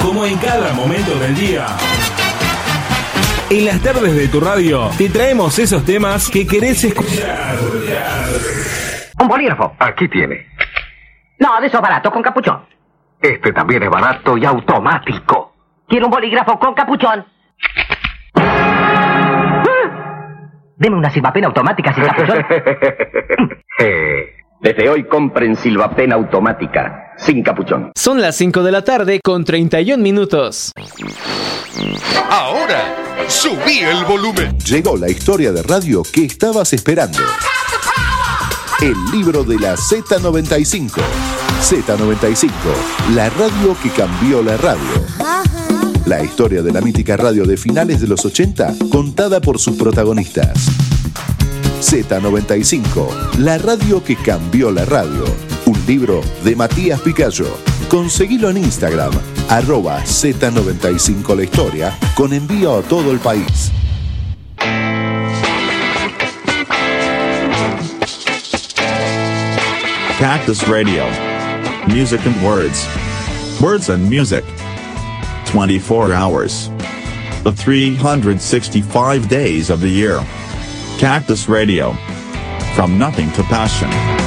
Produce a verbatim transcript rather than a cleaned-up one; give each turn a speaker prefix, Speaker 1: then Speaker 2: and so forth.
Speaker 1: como en cada momento del día. En las tardes de tu radio te traemos esos temas que querés escuchar.
Speaker 2: Un bolígrafo.
Speaker 3: Aquí tiene.
Speaker 2: No, de esos baratos con capuchón.
Speaker 3: Este también es barato y automático.
Speaker 2: Quiero un bolígrafo con capuchón. Deme una silvapena automática sin capuchón.
Speaker 4: Desde hoy compren silvapena automática, sin capuchón.
Speaker 5: Son las cinco de la tarde con treinta y un minutos.
Speaker 6: Ahora, subí el volumen.
Speaker 7: Llegó la historia de radio que estabas esperando. El libro de la Z noventa y cinco. Z noventa y cinco, la radio que cambió la radio. La historia de la mítica radio de finales de los ochenta, contada por sus protagonistas. Z noventa y cinco, la radio que cambió la radio. Un libro de Matías Picayo. Conseguilo en Instagram, arroba Z noventa y cinco la historia, con envío a todo el país.
Speaker 8: Cactus Radio. Music and words. Words and music. twenty-four hours. The three hundred sixty-five days of the year. Cactus Radio. From nothing to passion.